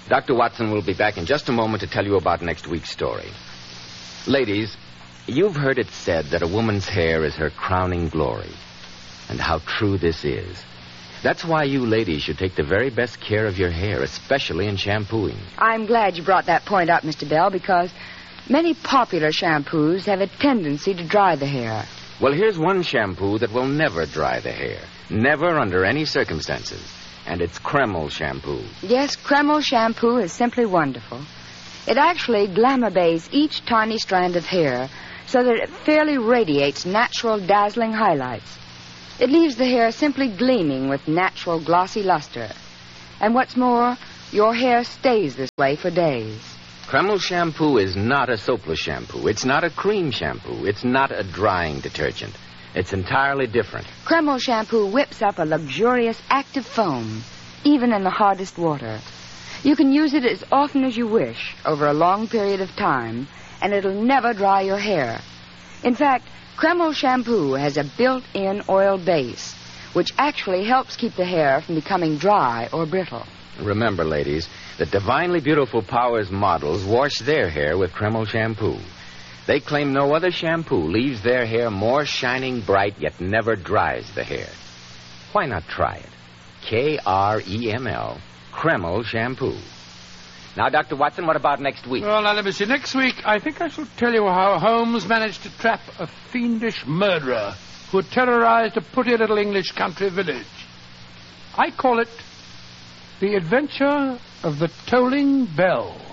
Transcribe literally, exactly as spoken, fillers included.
Doctor Watson will be back in just a moment to tell you about next week's story. Ladies, you've heard it said that a woman's hair is her crowning glory. And how true this is. That's why you ladies should take the very best care of your hair, especially in shampooing. I'm glad you brought that point up, Mister Bell, because many popular shampoos have a tendency to dry the hair. Well, here's one shampoo that will never dry the hair. Never under any circumstances. And it's Kreml shampoo. Yes, Kreml shampoo is simply wonderful. It actually glamour bathes each tiny strand of hair so that it fairly radiates natural, dazzling highlights. It leaves the hair simply gleaming with natural, glossy luster. And what's more, your hair stays this way for days. Kreml shampoo is not a soapless shampoo. It's not a cream shampoo. It's not a drying detergent. It's entirely different. Kreml shampoo whips up a luxurious, active foam, even in the hardest water. You can use it as often as you wish over a long period of time, and it'll never dry your hair. In fact, Kreml shampoo has a built-in oil base, which actually helps keep the hair from becoming dry or brittle. Remember, ladies, that Divinely Beautiful Powers models wash their hair with Kreml shampoo. They claim no other shampoo leaves their hair more shining bright, yet never dries the hair. Why not try it? K R E M L, Kreml shampoo. Now, Doctor Watson, what about next week? Well, now, let me see. Next week, I think I shall tell you how Holmes managed to trap a fiendish murderer who had terrorized a pretty little English country village. I call it The Adventure of the Tolling Bell.